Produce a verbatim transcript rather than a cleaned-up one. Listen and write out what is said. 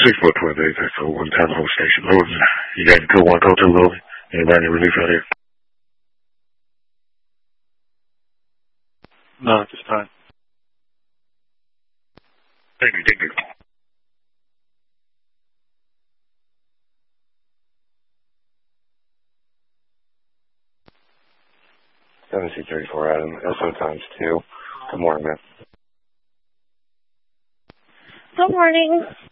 six four twelve eight, that's the one time home station. Loading. You got code one, code two loading. Anybody need relief out here? No, at this time. Thank you, thank you. seven C thirty-four Adam, S O times two. Good morning, man. Good morning.